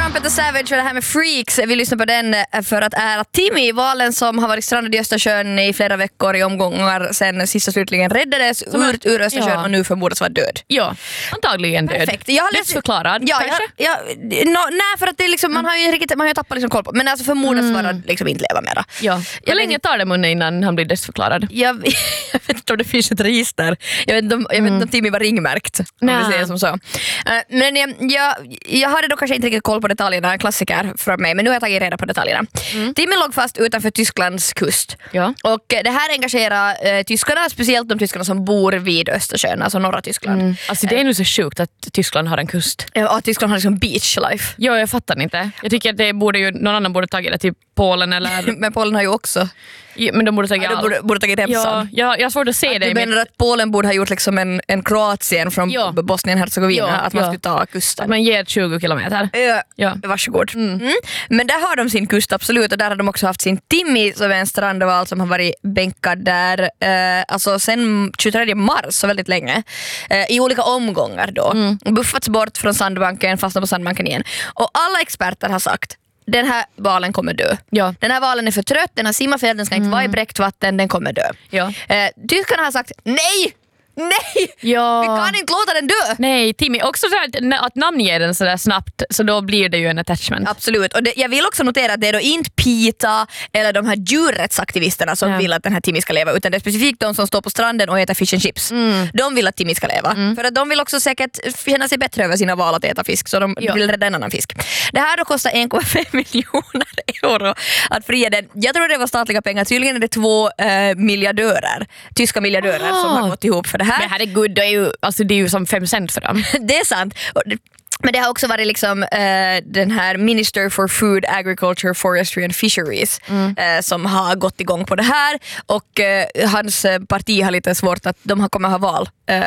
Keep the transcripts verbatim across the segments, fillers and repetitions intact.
John Peter Savage och det här med Freaks. Vi lyssnar på den för att ära Timmy, valen som har varit strandad i Östersjön i flera veckor i omgångar sen sista slutligen räddades ut ur Östersjön ja. och nu förmodas vara död. Ja, antagligen död. Perfekt. Jag har läst... Dödsförklarad ja, kanske? Ja, ja, no, nej, för att det är liksom, man har ju riktigt, man har ju tappat liksom koll på. Men alltså förmodas mm. vara liksom inte leva mera. Ja. Hur länge tar det munne innan han blir dödsförklarad? Jag, jag vet inte om det finns ett register. Jag vet inte om, jag vet inte om Timmy var ringmärkt. Om vi säger som så. Uh, men jag, jag, jag hade då kanske inte riktigt koll på detaljerna, klassiker från mig, men nu har jag tagit reda på detaljerna. Mm. Timmy låg fast utanför Tysklands kust. Ja. Och det här engagerar eh, tyskarna, speciellt de tyskarna som bor vid Östersjön, alltså norra Tyskland. Mm. Alltså det är nu så sjukt att Tyskland har en kust. Ja, att Tyskland har liksom beach life. Ja, jag fattar inte. Jag tycker att det borde ju, någon annan borde tagit det till Polen eller... Men Polen har ju också... Ja, men de borde tagit ja, de borde, borde tagit ja, ja, jag har svårt att se att det. Du menar att Polen borde ha gjort liksom en, en Kroatien från ja. Bosnien-Hercegovina, ja, att man ja. skulle ta kusten. Att man ger tjugo kilometer. Ja, ja. Varsågod. Mm. Mm. Men där har de sin kust absolut, och där har de också haft sin Timmy som är en strandval som har varit bänkad där eh, alltså sen tjugotredje mars, så väldigt länge. Eh, I olika omgångar då. Mm. Buffats bort från sandbanken, fastnat på sandbanken igen. Och alla experter har sagt den här valen kommer dö. Ja. Den här valen är för trött, den har simmat fel, den ska inte mm. vara i bräckt vatten, den kommer dö. Ja. Eh, tyskarna har sagt nej! Nej! Ja. Vi kan inte låta den dö! Nej, Timmy. Också så här, att namnge den så där snabbt, så då blir det ju en attachment. Absolut. Och det, jag vill också notera att det är då inte PETA eller de här djurrättsaktivisterna som ja. vill att den här Timmy ska leva, utan det är specifikt de som står på stranden och äter fish and chips. Mm. De vill att Timmy ska leva. Mm. För att de vill också säkert känna sig bättre över sina val att äta fisk, så de ja. vill rädda en annan fisk. Det här då kostar en komma fem miljoner euro att fria den. Jag tror det var statliga pengar. Tydligen är det två eh, miljardörer, tyska miljardörer ah. som har gått ihop för det här. Men herregud, det är ju, alltså det är ju som fem cent för dem. Det är sant. Men det har också varit liksom eh, den här Minister for Food, Agriculture, Forestry and Fisheries mm. eh, som har gått igång på det här, och eh, hans parti har lite svårt att de kommer ha val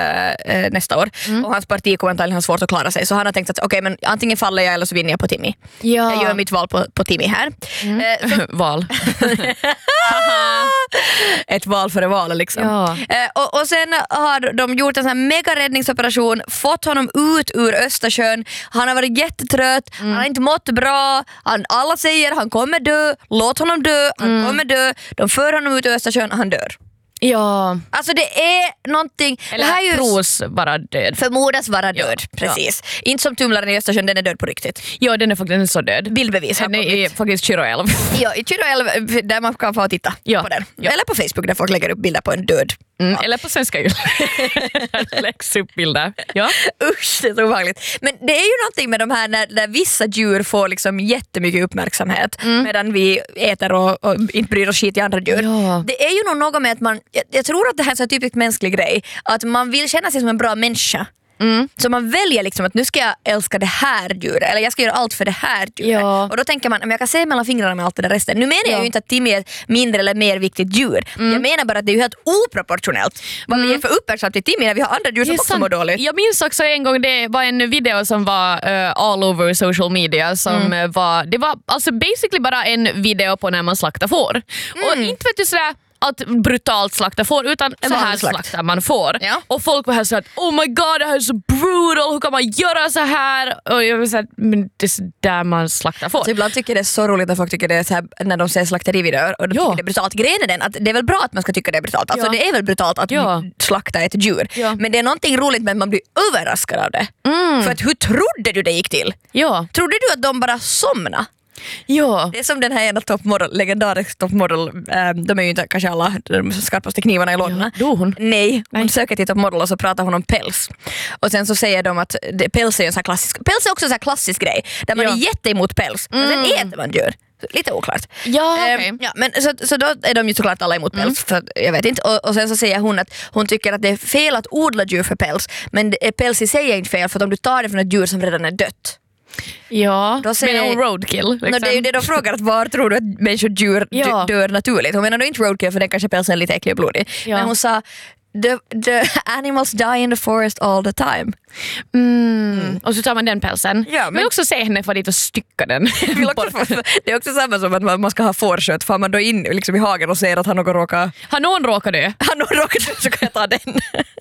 eh, nästa år mm. och hans parti kommer antagligen ha svårt att klara sig, så han har tänkt att okej, okay, men antingen faller jag eller så vinner jag på Timmy. Ja. Jag gör mitt val på, på Timmy här. Mm. Eh, så... val. Ett val före val liksom. Ja. Eh, och, och sen har de gjort en sån här megaräddningsoperation, fått honom ut ur Östersjön. Han har varit jättetrött, mm. han har inte mått bra, han, alla säger han kommer dö, låt honom dö, han mm. kommer dö, de för honom ut i Östersjön och han dör. Ja. Alltså det är någonting... Eller det här ju tros vara död. Förmodas vara död, ja. Precis. Ja. Inte som tumlaren i Östersjön, den är död på riktigt. Ja, den är faktiskt så död. Bildbevis. Den är i faktiskt Kyröälv. Ja, i Kyröälv där man kan få titta ja. på den. Ja. Eller på Facebook där folk lägger upp bilder på en död. Mm, ja. Eller på svenska ju. Läggs upp bilder. Ja. Usch, det är så obehagligt. Men det är ju någonting med de här när, när vissa djur får liksom jättemycket uppmärksamhet mm. medan vi äter och, och inte bryr oss skit i andra djur. Ja. Det är ju nog något med att man, jag, jag tror att det här är en typiskt mänsklig grej, att man vill känna sig som en bra människa. Mm. Så man väljer liksom att nu ska jag älska det här djuret, eller jag ska göra allt för det här djuret. Ja. Och då tänker man, men jag kan se mellan fingrarna med allt det där resten. Nu menar ja. jag ju inte att Timmy är ett mindre eller mer viktigt djur. Mm. Jag menar bara att det är ju helt oproportionellt vad mm. vi ger för uppmärksamhet till Timmy när vi har andra djur som också mår dåligt. Jag minns också en gång, det var en video som var uh, all over social media som mm. var, det var alltså basically bara en video på när man slaktar får. Mm. Och inte vet du sådär att brutalt slakta får, utan så här slaktar man får. Ja. Och folk var här så att oh my god, det här är så brutal, hur kan man göra så här? Och jag vill säga, men det är så där man slaktar får. Så ibland tycker det är så roligt att folk tycker det är så här när de ser slakterivideor och de ja. tycker det är brutalt. Grejen är den att det är väl bra att man ska tycka det är brutalt. Alltså ja. det är väl brutalt att ja. slakta ett djur. Ja. Men det är någonting roligt med att man blir överraskad av det. Mm. För att hur trodde du det gick till? Ja. Trodde du att de bara somnade? Ja. Det är som den här ena toppmodell, legendarisk toppmodell, ähm, de är ju inte kanske alla de skarpaste knivarna i lådorna. Ja, då hon? Nej, hon Nej. söker till toppmodell och så pratar hon om päls. Och sen så säger de att det, päls är en sån här klassisk, päls är också en sån här klassisk grej där man ja. är jätteemot päls, men mm. sen äter man djur. Lite oklart. Ja, okay. ähm, ja, men så, så då är de ju såklart alla emot päls, mm. för jag vet inte. Och, och sen så säger hon att hon tycker att det är fel att odla djur för päls, men det, päls i sig är inte fel, för att om du tar det från ett djur som redan är dött. Ja, då säger men hon roadkill. Liksom. No, det är ju det de frågar, att var tror du att människor djur ja. dör naturligt? Hon menar då inte roadkill, för den kanske pälsen är lite äcklig och blodig. Ja. Men hon sa the, the animals die in the forest all the time. Mm. Mm. Och så tar man den pälsen. Ja, men... men också se henne få dit och stycka den. Det är också samma som att man ska ha fårkött. Får man då in liksom i hagen och ser att han någon råkar... Har någon råkar dö? Har någon råkar dö så kan jag ta den.